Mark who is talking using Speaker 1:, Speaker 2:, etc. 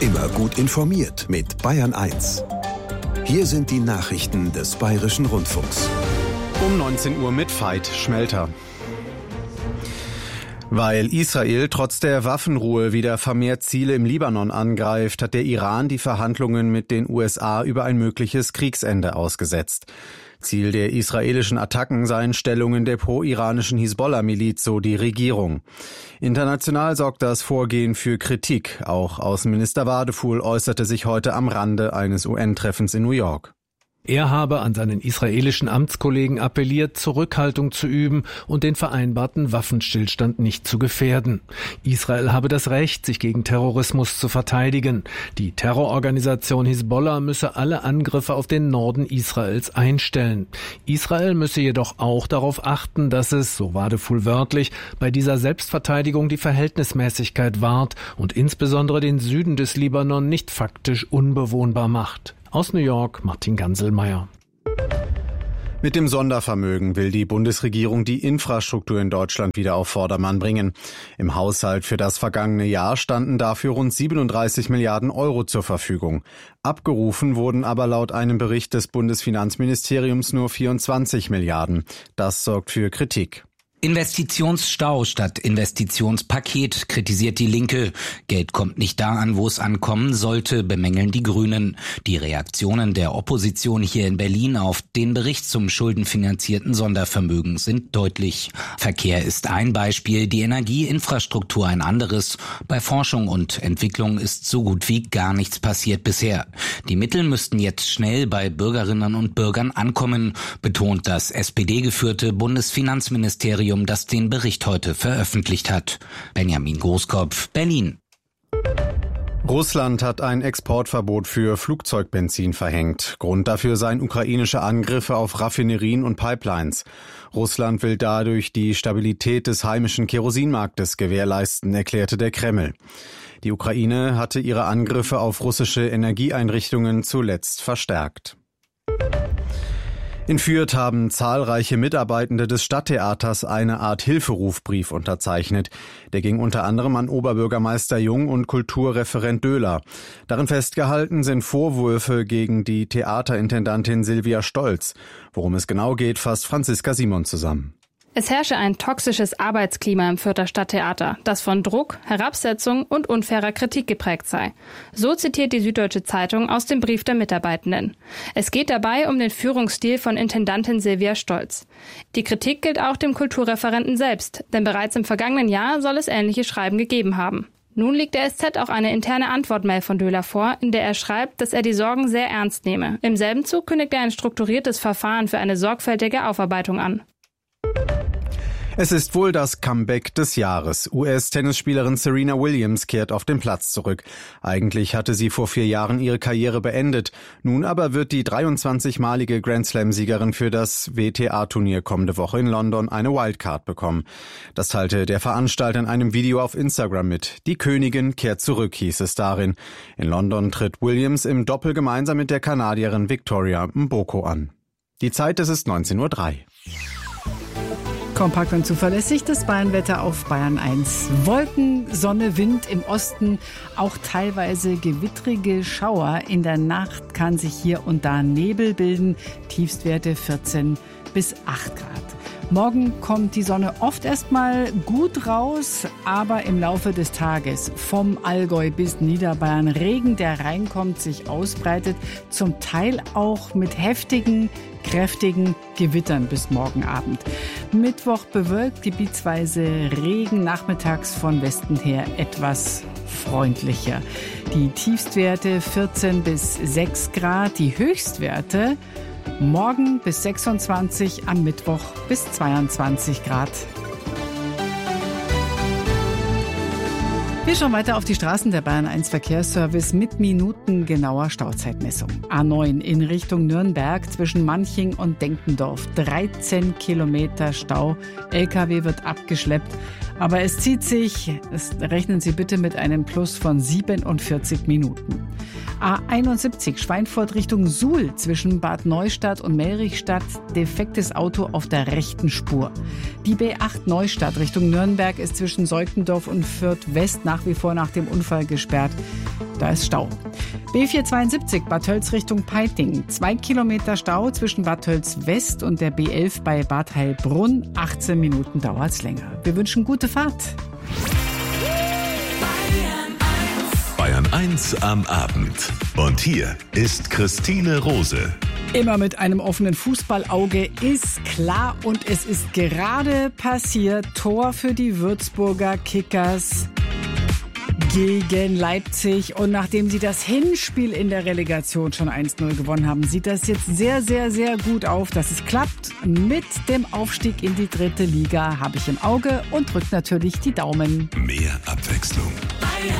Speaker 1: Immer gut informiert mit Bayern 1. Hier sind die Nachrichten des Bayerischen Rundfunks.
Speaker 2: Um 19 Uhr mit Veit Schmelter. Weil Israel trotz der Waffenruhe wieder vermehrt Ziele im Libanon angreift, hat der Iran die Verhandlungen mit den USA über ein mögliches Kriegsende ausgesetzt. Ziel der israelischen Attacken seien Stellungen der pro-iranischen Hisbollah-Miliz, so die Regierung. International sorgt das Vorgehen für Kritik. Auch Außenminister Wadefuhl äußerte sich heute am Rande eines UN-Treffens in New York.
Speaker 3: Er habe an seinen israelischen Amtskollegen appelliert, Zurückhaltung zu üben und den vereinbarten Waffenstillstand nicht zu gefährden. Israel habe das Recht, sich gegen Terrorismus zu verteidigen. Die Terrororganisation Hisbollah müsse alle Angriffe auf den Norden Israels einstellen. Israel müsse jedoch auch darauf achten, dass es, so Wadefuhl wörtlich, bei dieser Selbstverteidigung die Verhältnismäßigkeit wahrt und insbesondere den Süden des Libanon nicht faktisch unbewohnbar macht. Aus New York, Martin Ganselmeier.
Speaker 2: Mit dem Sondervermögen will die Bundesregierung die Infrastruktur in Deutschland wieder auf Vordermann bringen. Im Haushalt für das vergangene Jahr standen dafür rund 37 Milliarden Euro zur Verfügung. Abgerufen wurden aber laut einem Bericht des Bundesfinanzministeriums nur 24 Milliarden. Das sorgt für Kritik.
Speaker 4: Investitionsstau statt Investitionspaket, kritisiert die Linke. Geld kommt nicht da an, wo es ankommen sollte, bemängeln die Grünen. Die Reaktionen der Opposition hier in Berlin auf den Bericht zum schuldenfinanzierten Sondervermögen sind deutlich. Verkehr ist ein Beispiel, die Energieinfrastruktur ein anderes. Bei Forschung und Entwicklung ist so gut wie gar nichts passiert bisher. Die Mittel müssten jetzt schnell bei Bürgerinnen und Bürgern ankommen, betont das SPD-geführte Bundesfinanzministerium, das den Bericht heute veröffentlicht hat. Benjamin Großkopf, Berlin.
Speaker 2: Russland hat ein Exportverbot für Flugzeugbenzin verhängt. Grund dafür seien ukrainische Angriffe auf Raffinerien und Pipelines. Russland will dadurch die Stabilität des heimischen Kerosinmarktes gewährleisten, erklärte der Kreml. Die Ukraine hatte ihre Angriffe auf russische Energieeinrichtungen zuletzt verstärkt. In Fürth haben zahlreiche Mitarbeitende des Stadttheaters eine Art Hilferufbrief unterzeichnet. Der ging unter anderem an Oberbürgermeister Jung und Kulturreferent Döhler. Darin festgehalten sind Vorwürfe gegen die Theaterintendantin Silvia Stolz. Worum es genau geht, fasst Franziska Simon zusammen.
Speaker 5: Es herrsche ein toxisches Arbeitsklima im Fürther Stadttheater, das von Druck, Herabsetzung und unfairer Kritik geprägt sei. So zitiert die Süddeutsche Zeitung aus dem Brief der Mitarbeitenden. Es geht dabei um den Führungsstil von Intendantin Silvia Stolz. Die Kritik gilt auch dem Kulturreferenten selbst, denn bereits im vergangenen Jahr soll es ähnliche Schreiben gegeben haben. Nun liegt der SZ auch eine interne Antwortmail von Döhler vor, in der er schreibt, dass er die Sorgen sehr ernst nehme. Im selben Zug kündigt er ein strukturiertes Verfahren für eine sorgfältige Aufarbeitung an.
Speaker 2: Es ist wohl das Comeback des Jahres. US-Tennisspielerin Serena Williams kehrt auf den Platz zurück. Eigentlich hatte sie vor 4 Jahren ihre Karriere beendet. Nun aber wird die 23-malige Grand-Slam-Siegerin für das WTA-Turnier kommende Woche in London eine Wildcard bekommen. Das teilte der Veranstalter in einem Video auf Instagram mit. Die Königin kehrt zurück, hieß es darin. In London tritt Williams im Doppel gemeinsam mit der Kanadierin Victoria Mboko an. Die Zeit, es ist 19:03 Uhr.
Speaker 6: Kompakt und zuverlässig das Bayernwetter auf Bayern 1. Wolken, Sonne, Wind im Osten, auch teilweise gewittrige Schauer. In der Nacht kann sich hier und da Nebel bilden, Tiefstwerte 14 bis 8 Grad. Morgen kommt die Sonne oft erstmal gut raus, aber im Laufe des Tages vom Allgäu bis Niederbayern Regen, der reinkommt, sich ausbreitet, zum Teil auch mit heftigen, kräftigen Gewittern bis morgen Abend. Mittwoch bewölkt, gebietsweise Regen, nachmittags von Westen her etwas freundlicher. Die Tiefstwerte 14 bis 6 Grad, die Höchstwerte morgen bis 26, am Mittwoch bis 22 Grad. Wir schauen weiter auf die Straßen der Bayern 1 Verkehrsservice mit minutengenauer Stauzeitmessung. A9 in Richtung Nürnberg zwischen Manching und Denkendorf. 13 Kilometer Stau. LKW wird abgeschleppt. Aber es zieht sich, rechnen Sie bitte mit einem Plus von 47 Minuten. A71 Schweinfurt Richtung Suhl zwischen Bad Neustadt und Melrichstadt, defektes Auto auf der rechten Spur. Die B8 Neustadt Richtung Nürnberg ist zwischen Seutendorf und Fürth West nach wie vor nach dem Unfall gesperrt. Da ist Stau. B472 Bad Tölz Richtung Peiting. 2 Kilometer Stau zwischen Bad Tölz West und der B11 bei Bad Heilbrunn. 18 Minuten dauert's länger. Wir wünschen gute Fahrt.
Speaker 1: Bayern 1 am Abend. Und hier ist Christine Rose.
Speaker 6: Immer mit einem offenen Fußballauge ist klar und es ist gerade passiert. Tor für die Würzburger Kickers gegen Leipzig. Und nachdem sie das Hinspiel in der Relegation schon 1-0 gewonnen haben, sieht das jetzt sehr, sehr, sehr gut auf, dass es klappt. Mit dem Aufstieg in die 3. Liga habe ich im Auge und drückt natürlich die Daumen.
Speaker 1: Mehr Abwechslung